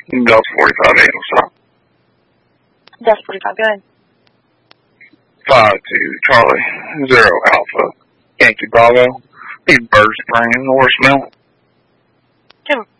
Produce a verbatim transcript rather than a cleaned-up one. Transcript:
Delta forty-five eight, what's up? Delta forty-five, go ahead. five two Charlie, zero Alpha, Yankee Bravo. Need bird spraying in the horse mill. Jim.